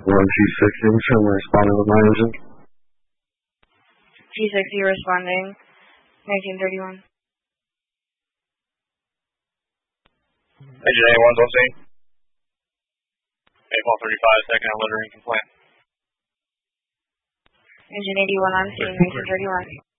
1G60, I'm responding with my engine. G60 responding, 1931. Engine A1's on scene. A1 35, second on littering complaint. Engine 81 on scene, 1931.